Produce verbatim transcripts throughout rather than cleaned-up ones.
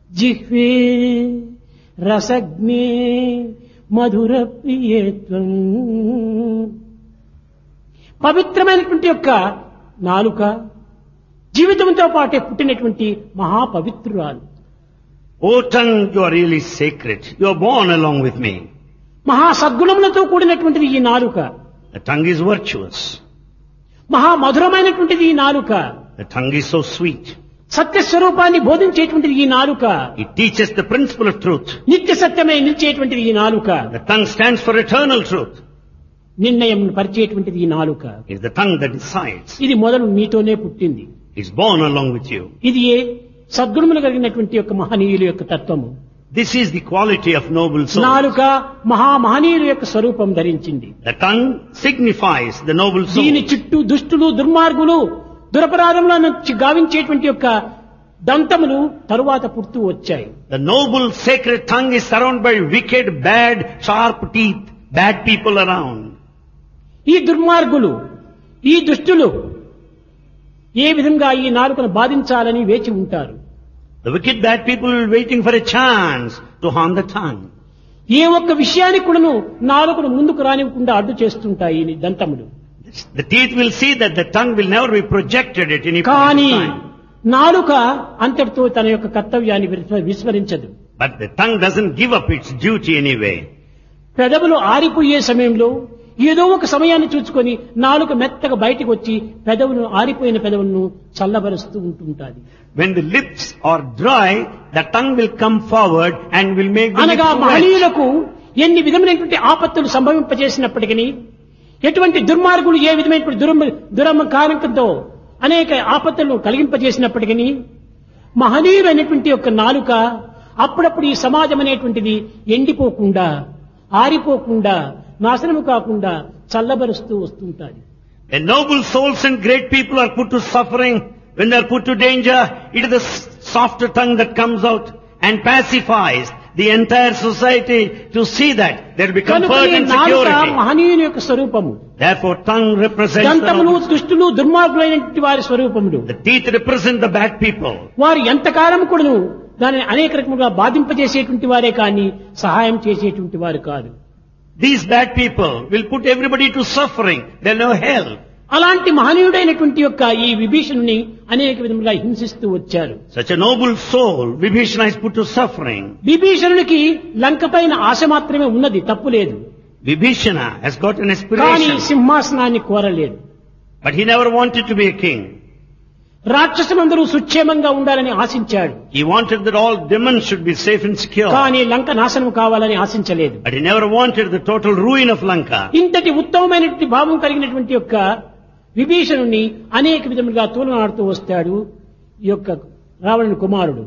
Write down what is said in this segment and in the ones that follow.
జిహ్వే రసజ్ఞే మధుర ప్రియేత్వం. పవిత్రమైనటువంటి యొక్క నాలుక జీవితంతో పాటే పుట్టినటువంటి మహాపవిత్రురాలు. O tongue, you are really sacred. You are born along with me. మహా సద్గుణములతో కూడినటువంటిది ఈ నాలుక. The tongue is virtuous. మహా మధురమైనటువంటిది ఈ నాలుక. The tongue is so sweet. సత్య స్వరూపాన్ని బోధించేటువంటిది ఈ నాలుక. It teaches the principle of truth. నిత్య సత్యమై నిలిచేటువంటిది ఈ నాలుక. The tongue stands for eternal truth. నిర్ణయం పరిచేటువంటిది ఈ నాలుక. It's the tongue that decides. ఇది మొదలు మీతోనే పుట్టింది. It's born along with you. ఇది ఏ సద్గుణములు కలిగినటువంటి యొక్క మహనీయుల యొక్క తత్వము. This is the quality of noble soul. నాలుక మహా మహనీయుల యొక్క స్వరూపం ధరించింది. The tongue signifies the noble soul. దీని చుట్టూ దుష్టులు దుర్మార్గులు దురపరాధములను గావించేటువంటి యొక్క దంతములు తరువాత పుడుతూ వచ్చాయి. The noble sacred tongue is surrounded by wicked, bad, sharp teeth, bad people around. ఈ దుర్మార్గులు ఈ దుష్టులు ఏ విధంగా ఈ నాలుకను బాధించాలని వేచి ఉంటారు. The wicked, bad people will be waiting for a chance to harm the tongue. ఏ ఒక్క విషయానికి కూడాను నాలుకను ముందుకు రానివ్వకుండా అడ్డు చేస్తుంటాయి ఈ దంతములు. The teeth will see that the tongue will never be projected at any point కానీ in time. నాలుక అంతటితో తన యొక్క కర్తవ్యాన్ని విస్మ- విస్మరించదు. But the tongue doesn't give up its duty anyway. పెదవులు ఆరిపోయే సమయంలో ఏదో ఒక సమయాన్ని చూసుకొని నాలుక మెత్తగా బయటకు వచ్చి పెదవును ఆరిపోయిన పెదవులను చల్లబరుస్తూ ఉంటుంటాది. When the lips are dry, the tongue will come forward and will make the అనగా lips wet. మహనీయులకు ఎన్ని విధమైనటువంటి ఆపత్తులు సంభవింపజేసినప్పటికీ ఎటువంటి దుర్మార్గులు ఏ విధమైనటువంటి దురమ దురమ కారణంతో అనేక ఆపత్తులను కలిగింపజేసినప్పటికీ మహనీయులైనటువంటి యొక్క నాలుక అప్పుడప్పుడు ఈ సమాజం అనేటువంటిది ఎండిపోకుండా ఆరిపోకుండా నాశనము కాకుండా చల్లబరుస్తూ వస్తుంటాది. When noble souls and great people are put to suffering, when they are put to danger, it is the s- softer tongue that comes out and pacifies the entire society to see that there will be కనుక comfort ఈ and నాలుక security. మహనీయుని యొక్క స్వరూపము. Therefore, tongue represents the దంతములు noble. దుష్టులు దుర్మార్గులైనటువంటి వారి స్వరూపములు. The teeth represent the bad people. వారు ఎంతకాలం కూడాను దానిని అనేక రకములుగా బాధింపజేసేటువంటి వారే కానీ సహాయం చేసేటువంటి వారు కాదు. These bad people will put everybody to suffering. They will no help. అలాంటి మహనీయుడైనటువంటి యొక్క ఈ విభీషణుని అనేక విధములుగా హింసిస్తూ వచ్చారు. Such a noble soul, Vibhishana is put to suffering. విభీషణునికి లంక పైన ఆశ మాత్రమే ఉన్నది, తప్పు లేదు. Vibhishana has got an కానీ aspiration, సింహాసనాన్ని కోరలేదు. but he never wanted to be a king. రాక్షసులందరూ సుక్షేమంగా ఉండాలని ఆశించాడు. He wanted that all demons should be safe and secure. కానీ లంక నాశనం కావాలని ఆశించలేదు. But he never wanted the total ruin of Lanka. ఇంతటి ఉత్తమమైనటువంటి భావం కలిగినటువంటి యొక్క విభీషణుని అనేక విధములుగా తూలనాడుతూ వస్తాడు ఈ యొక్క రావణుని కుమారుడు.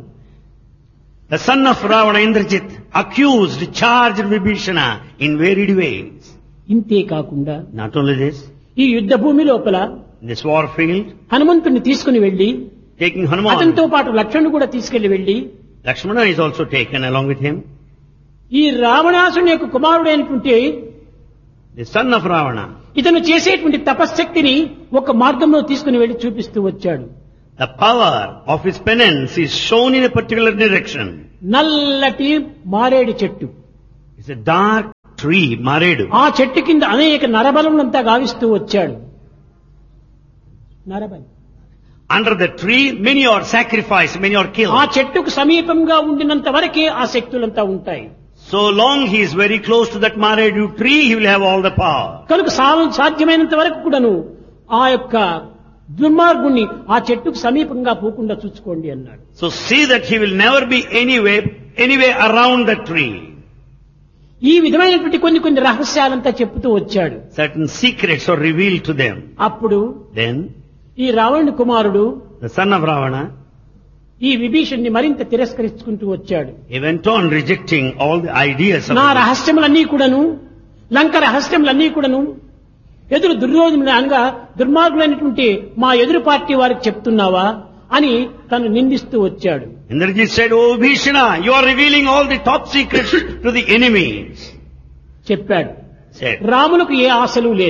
The son of Ravana, Indrajit, accused, charged Vibhishana in varied ways. ఇంతే కాకుండా Not only this, ఈ యుద్ధ భూమి లోపల in this war field, హనుమంతుని తీసుకుని వెళ్లి taking అతనితో Hanuman, పాటు లక్ష్మణుడు కూడా తీసుకెళ్లి వెళ్లి Lakshmana is also taken along with him. ఈ రావణాసుని యొక్క కుమారుడైనటువంటి The son of Ravana, ఇతను చేసేటువంటి తపశ్శక్తిని ఒక మార్గంలో తీసుకుని వెళ్లి చూపిస్తూ వచ్చాడు. the power of his penance is shown in a particular direction. నల్లటి మారేడు చెట్టు, It's a dark tree, Maredu. ఆ చెట్టు కింద అనేక నరబలములంతా గావిస్తూ వచ్చాడు. నరబలి Under the tree, many are sacrificed, many are ఆ killed. చెట్టుకు సమీపంగా ఉండినంత వరకే ఆ శక్తులంతా ఉంటాయి. So long he is very close to that Maredu tree, he will have all the power. కనుక సా- సాధ్యమైనంత వరకు కూడాను ఆ యొక్క దుర్మార్గుణ్ణి ఆ చెట్టుకు సమీపంగా పోకుండా చూసుకోండి అన్నాడు. So see that he will never be anyway, anyway around the tree. ఈ విధమైనటువంటి కొన్ని కొన్ని రహస్యాలంతా చెప్పుతూ వచ్చాడు. Certain secrets are revealed to them. అప్పుడు Then, ఈ రావణుని కుమారుడు the son of Ravana, ఈ విభీషణ్ణి మరింత తిరస్కరించుకుంటూ వచ్చాడు. he went on rejecting all the ideas of నా the రహస్యములన్నీ కూడాను, లంక రహస్యములన్నీ కూడాను ఎదురు దుర్యోధనుడు అనగా దుర్మార్గులైనటువంటి మా ఎదురు పార్టీ వారికి చెప్తున్నావా అని తను నిందిస్తూ వచ్చాడు. Indrajit said, "Oh Bhishana, you are revealing all the top secrets to the enemies." చెప్పాడు. Said, రాములకు ఏ ఆశలు లేదు.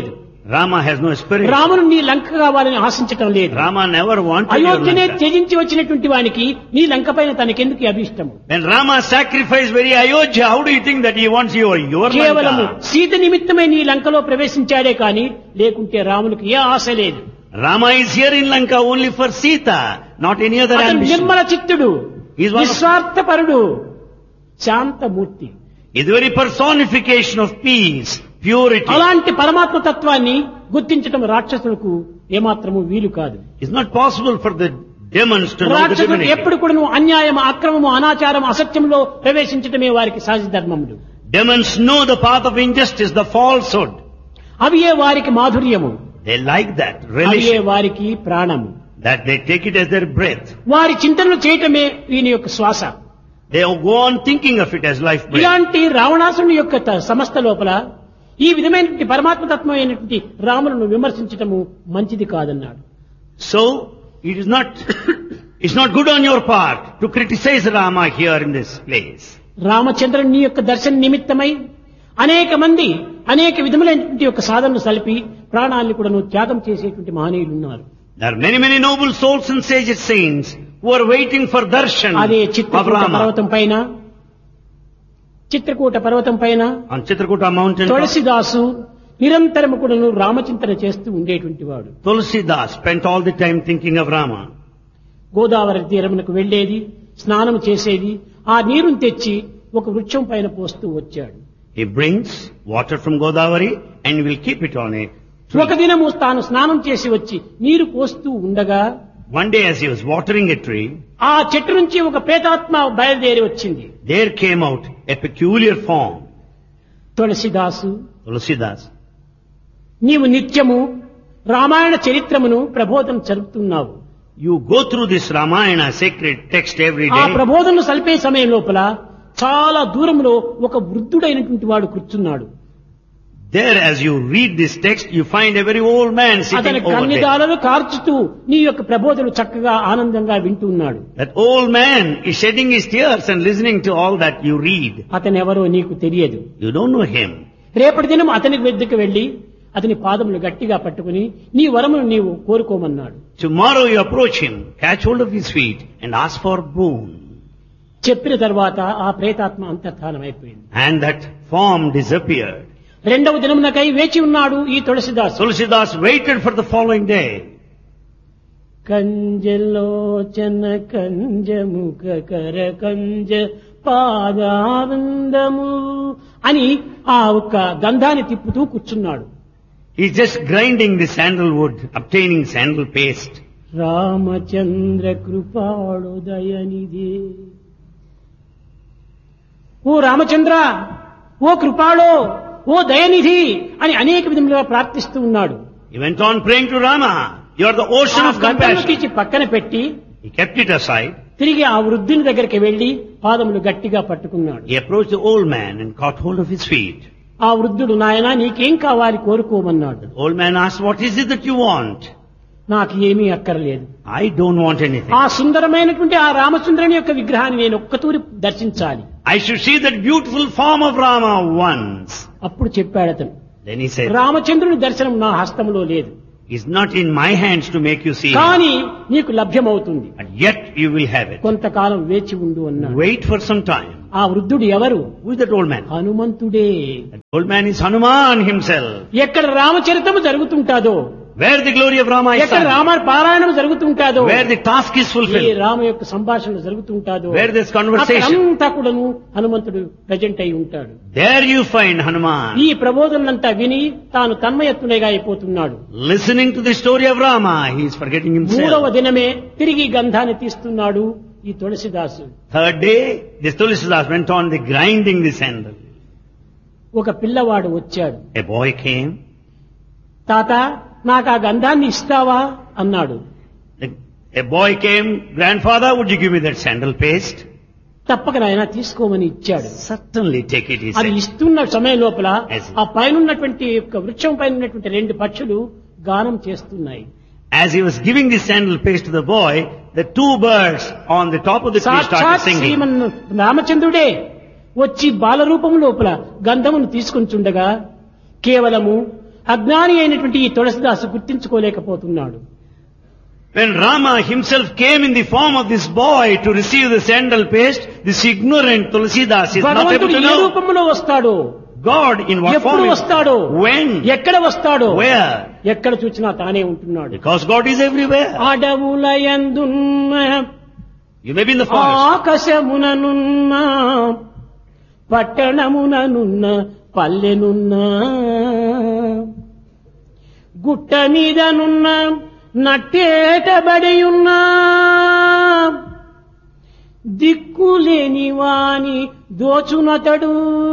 Rama has no aspiration. రామును నీ లంక కావాలని ఆశించటం లేదు. Rama never wanted your అయోధ్యనే Lanka. త్యజించి వచ్చినటువంటి వానికి నీ లంక పైన తనకెందుకు అభిష్టము? When Rama sacrificed very Ayodhya, how do you think that he wants your, your కేవలము Lanka? సీత నిమిత్తమే నీ లంకలో ప్రవేశించాడే కాని లేకుంటే రామునికి ఏ ఆశ లేదు. Rama is here in Lanka only for Sita, not any other అతను ambition. Nirmala చిత్తుడు, He is one of- నిస్వార్థపరుడు, Shanthamurthy. Is the very personification of peace, purity. అలాంటి పరమాత్మ తత్వాన్ని గుర్తించటం రాక్షసులకు ఏమాత్రము వీలు కాదు. It's not possible for the demons to know the రాక్షసులకు divinity. ఎప్పుడు కూడా అన్యాయం, అక్రమము, అనాచారం, అసత్యంలో ప్రవేశించటమే వారికి సహజ ధర్మములు. Demons know the path of injustice, the falsehood. అవియే వారికి మాధుర్యము, They like that, అవియే relish వారికి ప్రాణము. that they take it as their breath. వారి చింతనలు చేయటమే వీని యొక్క శ్వాస. They go on thinking of it as life breath. ఇలాంటి రావణాసుని యొక్క త- సంస్థ లోపల ఈ విధమైనటువంటి పరమాత్మ తత్వం అయినటువంటి రాములను విమర్శించటము మంచిది కాదన్నాడు. So, it is not, it's not good on your part to criticize Rama here in this place. రామచంద్రుని యొక్క దర్శన నిమిత్తమై అనేక మంది అనేక విధములైనటువంటి యొక్క సాధనలు సలిపి ప్రాణాలను కూడా త్యాగం చేసేటువంటి మహనీయులు ఉన్నారు. There are many, many noble souls and sage saints who are waiting for darshan అదే of చిత్రకూట Rama. పర్వతం పైన చిత్రకూట పర్వతం పైన On Chitrakuta mountain, తులసిదాసు నిరంతరము కూడాను రామచింతన చేస్తూ ఉండేటువంటి వాడు. Tulsidas spent all the time thinking of Rama. Godavari తీరమునకు వెళ్లేది, స్నానం చేసేది, ఆ నీరుని తెచ్చి ఒక వృక్షం పైన పోస్తూ వచ్చాడు. He brings water from Godavari and will keep it on a tree. ఒక దినము తాను స్నానం చేసి వచ్చి నీరు పోస్తూ ఉండగా One day as he was watering a tree, ఆ చెట్టు నుంచి ఒక ప్రేతాత్మ బయలుదేరి వచ్చింది. there came out a peculiar form. తులసిదాసు, Tulsidas, నీవు నిత్యము Ramayana చరిత్రమును ప్రబోధన జరుపుతున్నావు. you go through this Ramayana sacred text every ఆ day. ప్రబోధనను సలిపే సమయం లోపల చాలా దూరంలో ఒక వృద్ధుడైనటువంటి వాడు కూర్చున్నాడు. There as you read this text, you find a very old man అతని sitting over there. కన్నిదాలను కార్చుతూ నీ యొక్క ప్రబోధనలు చక్కగా ఆనందంగా వింటున్నాడు. That old man is shedding his tears and listening to all that you read. అతను ఎవరో నీకు తెలియదు. You don't know him. రేపటి దినం అతని వద్దకు వెళ్లి అతని పాదములు గట్టిగా పట్టుకుని నీ వరమును నీవు కోరుకోమన్నాడు. Tomorrow you approach him, catch hold of his feet and ask for boon. చెప్పిన తర్వాత ఆ ప్రేతాత్మ అంతర్ధానమైపోయింది. And that form disappeared. రెండవ దినమునకై వేచి ఉన్నాడు ఈ తులసిదాసు. Tulsidas waited for the following day. కంజలోచన కంజముఖ కర కంజ పాదానందము అని ఆ ఒక్క గంధాన్ని తిప్పుతూ కూర్చున్నాడు. He's just grinding the sandalwood, obtaining sandal paste. Ramachandra కృపాళోదయనిధి, ఓ రామచంద్ర, ఓ కృపాళో, ఓ దయనిధి అని అనేక విధములుగా ప్రార్థిస్తూ ఉన్నాడు. He went on praying to Rama, you are the ocean ఆ of గంధము compassion. తీసి పక్కన పెట్టి He kept it aside. తిరిగి ఆ వృద్ధుని దగ్గరికి వెళ్లి పాదములు గట్టిగా పట్టుకున్నాడు. He approached the old man and caught hold of his feet. ఆ వృద్ధుడు, నాయనా నీకేం కావాలి కోరుకోమన్నాడు. Old man asked, what is it that you want? నాకు ఏమీ అక్కర్లేదు, I don't want anything. ఆ సుందరమైనటువంటి ఆ రామచంద్రుని యొక్క విగ్రహాన్ని నేను ఒక్కతూరి దర్శించాలి. I should see that beautiful form of Rama once. అప్పుడు చెప్పాడు అతను, Then he said, రామచంద్రుని దర్శనం నా హస్తంలో లేదు, it's not in my hands to make you see him, కానీ నీకు లభ్యమవుతుంది, but yet you will have it. కొంతకాలం వేచి ఉండు అన్నాడు. Wait for some time. ఆ వృద్ధుడు ఎవరు? Who is that old man? హనుమంతుడే. That old man is Hanuman himself. ఎక్కడ రామచరితము జరుగుతుంటాదో, Where the glory of Rama is ఎక్కడ sung, రామ పారాయణం జరుగుతుంటాదో, where the task is A fulfilled, Rama యొక్క సంభాషణ జరుగుతుంటాదో, where there's conversation, అక్కడంతా కూడాను హనుమంతుడు ప్రజెంట్ అయి ఉంటాడు. there you find Hanuman. ఈ ప్రబోధనంతా విని తాను తన్మయత్తునిగా అయిపోతున్నాడు. Listening to the story of Rama, he is forgetting మూడవ himself. దినమే తిరిగి గంధాన్ని తీస్తున్నాడు ఈ తులసిదాసు. Third day, this Tulsidas went on the grinding the sandal. ఒక పిల్లవాడు వచ్చాడు. A boy came. తాత, నాకు ఆ గంధాన్ని ఇస్తావా అన్నాడు. The- A boy came, grandfather, would you give me that sandal paste? తప్పక నాయన తీసుకోమని ఇచ్చాడు. Certainly take it, he అది said. ఇస్తున్న సమయం లోపల Yes. ఆ పైన ఉన్నటువంటి యొక్క వృక్షం పైన ఉన్నటువంటి రెండు పక్షులు గానం చేస్తున్నాయి. As he was giving the sandal paste to the boy, the two birds on the top of the tree started సాక్షాత్ singing. శ్రీమన్ రామచంద్రుడే వచ్చి బాలరూపం లోపల గంధమును తీసుకొని చుండగా కేవలము అజ్ఞాని అయినటువంటి ఈ తులసిదాసు గుర్తించుకోలేకపోతున్నాడు. When Rama himself came in the form of this boy to receive the sandal paste, this ignorant Tulsidas is not able భగవంతుడు to A know. రూపంలో వస్తాడో, God in what ఎప్పుడు form? వస్తాడో, When? ఎక్కడ వస్తాడో, Where? ఎక్కడ చూచినా తానే ఉంటున్నాడు. Because God is everywhere. అడవులయందున్న You may be in the forest. ఆకాశముననున్న పట్టణముననున్న పల్లెనున్న గుట్ట మీదనున్న నట్టేటబడియున్నా దిక్కులేని వాని దోచునతడు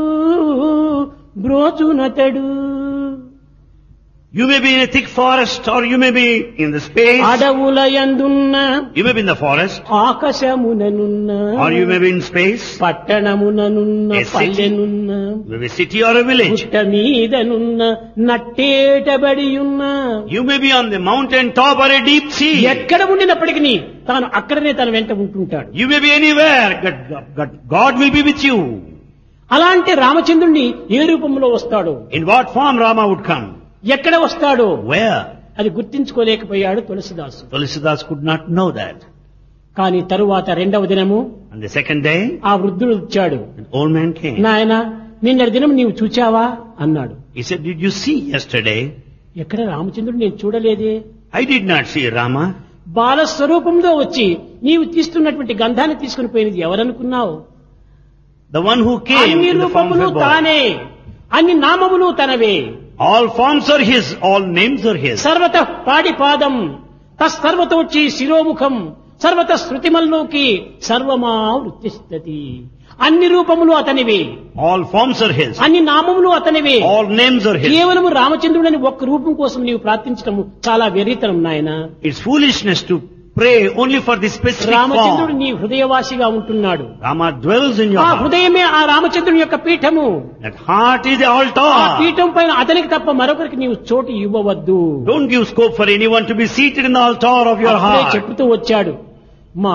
బ్రోచునతడు. You may be in a thick forest or you may be in the space. అడవులయందున్న You may be in the forest ఆకాశముననున్న or you may be in space. పట్టణముననున్న A city. పల్లెనున్న You may be a city or a village. గుట్ట మీదనున్న నట్టేటబడియున్న You may be on the mountain top or a deep sea. ఎక్కడ ఉండినప్పటికీ తాను అక్కడనే తన వెంట ఉంటుంటాడు. You may be anywhere. God, God, God will be with you. అలాంటి రామచంద్రుణ్ణి ఏ రూపంలో వస్తాడు, In what form Rama would come? ఎక్కడ వస్తాడు, Where? అది గుర్తించుకోలేకపోయాడు తులసిదాసు. Tulsidas could not know that. కానీ తరువాత రెండవ దినము On the second day, ఆ వృద్ధుడు వచ్చాడు. an old man came. నాయన నిన్నటి దినం నీవు చూచావా అన్నాడు. He said, did you see yesterday? ఎక్కడ రామచంద్రుడు నేను చూడలేదే. I did not see Rama. బాల స్వరూపంలో వచ్చి నీవు తీస్తున్నటువంటి గంధాన్ని తీసుకుని పోయినది ఎవరనుకున్నావు? The one who came అన్ని in the form of రూపములు a boy. తానే, అన్ని నామములు తనవే. All forms are his, all names are his. సర్వత పాడిపాదం తస్సర్వత వచ్చి శిరోముఖం సర్వత శృతిమల్లోకి సర్వమా వృత్తిస్తతి. అన్ని రూపములు అతనివే, All forms are his. అన్ని నామములు అతనివే. All names are his. కేవలము రామచంద్రుడని ఒక్క రూపం కోసం నీవు ప్రార్థించడం చాలా వెర్రితనం నాయన. It's foolishness to pray only for this specific రామచంద్రుడు form. నీ హృదయవాసిగా ఉంటున్నాడు. Rama dwells in your ఆ heart. హృదయమే ఆ రామచంద్రుని యొక్క Peetham. That heart is the ఆ altar. పీఠం పైన అతనికి తప్ప మరొకరికి నీవు చోటు ఇవ్వవద్దు. Don't give scope for anyone to be seated in the altar of your అప్పుడే heart. చెప్తూ వచ్చాడు,